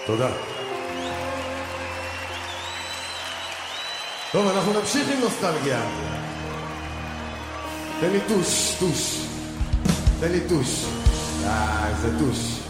תודה. טוב, אנחנו נמשיך עם נוסטלגיה. תן לי טוש. תן לי טוש. איזה טוש.